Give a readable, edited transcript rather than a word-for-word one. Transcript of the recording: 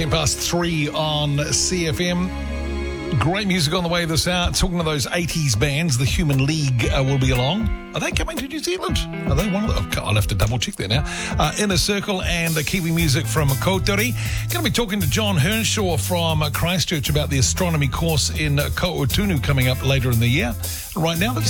3 on CFM. Great music on the way this hour. Talking to those 80s bands, the Human League will be along. Are they coming to New Zealand? Are they one of them? I'll have to double check that now. Inner Circle and Kiwi music from Kōtori. Going to be talking to John Hernshaw from Christchurch about the astronomy course in Ko'otunu coming up later in the year. Right now, let's